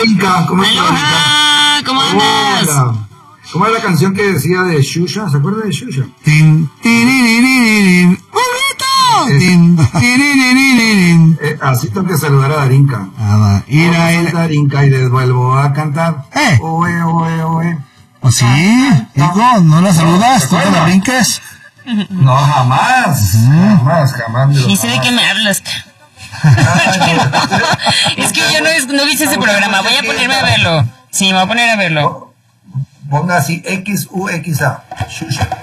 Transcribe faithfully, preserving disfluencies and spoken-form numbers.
Darinka? ¿Cómo estás? Aloha, ¿cómo andas? Hola. ¿Cómo era la canción que decía de Xuxa? ¿Se acuerdan de Xuxa? Tin, tiriririn. ¡Huevito! Tin, tiriririn. Eh, así tengo que saludar a Darinka. Ah, va. Ir Hola, a soy ir. Darinka y les vuelvo a cantar. Eh. Oe, oe, oe. Pues sí, hijo, ¿no la saludas? ¿Tú no la brincas? No, jamás. Jamás, jamás. me lo Ni sé de jamás. qué me hablas. Es que yo no, es- no viste ese programa. Voy a ponerme a verlo. Sí, me voy a poner a verlo. Ponga así X U X A. Xuxa.